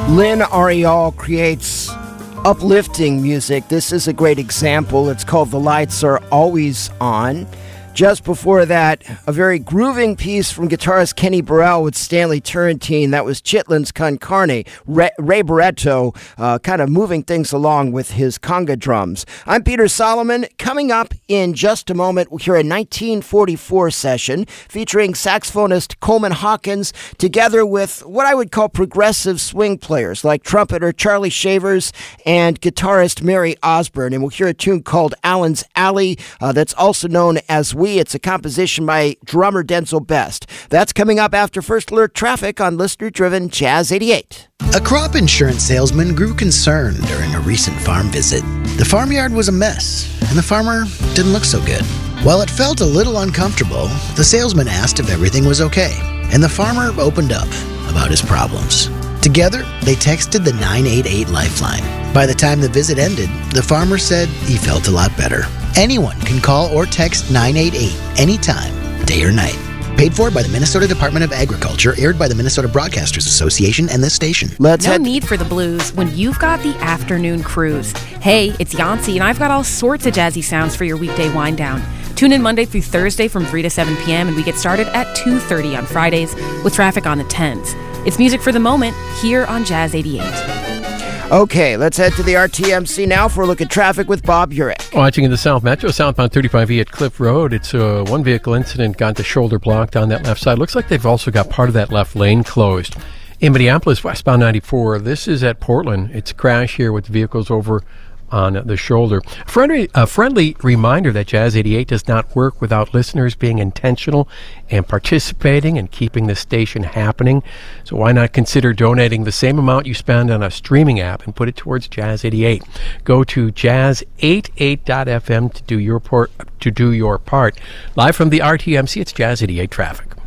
Lynn Ariel creates uplifting music. This is a great example. It's called The Lights Are Always On. Just before that, a very grooving piece from guitarist Kenny Burrell with Stanley Turrentine. That was Chitlin's Con Carne. Ray Barretto kind of moving things along with his conga drums. I'm Peter Solomon. Coming up in just a moment, we'll hear a 1944 session featuring saxophonist Coleman Hawkins together with what I would call progressive swing players like trumpeter Charlie Shavers and guitarist Mary Osborne. And we'll hear a tune called Allen's Alley that's also known as It's a composition by drummer Denzel Best. That's coming up after First Alert Traffic on listener-driven Jazz 88. A crop insurance salesman grew concerned during a recent farm visit. The farmyard was a mess, and the farmer didn't look so good. While it felt a little uncomfortable, the salesman asked if everything was okay, and the farmer opened up about his problems. Together, they texted the 988 Lifeline. By the time the visit ended, the farmer said he felt a lot better. Anyone can call or text 988 anytime, day or night. Paid for by the Minnesota Department of Agriculture, aired by the Minnesota Broadcasters Association and this station. No need for the blues when you've got the afternoon cruise. Hey, it's Yancey, and I've got all sorts of jazzy sounds for your weekday wind down. Tune in Monday through Thursday from 3 to 7 p.m., and we get started at 2:30 on Fridays with traffic on the 10s. It's music for the moment here on Jazz 88. Okay, let's head to the RTMC now for a look at traffic with Bob Urich. Watching in the South Metro, southbound 35E at Cliff Road. It's a one vehicle incident, got the shoulder blocked on that left side. Looks like they've also got part of that left lane closed. In Minneapolis, westbound 94, this is at Portland. It's a crash here with vehicles over on the shoulder. A friendly reminder that Jazz 88 does not work without listeners being intentional and participating and keeping the station happening. So why not consider donating the same amount you spend on a streaming app and put it towards Jazz 88? Go to jazz88.fm to do your part. Live from the RTMC, it's Jazz 88 Traffic.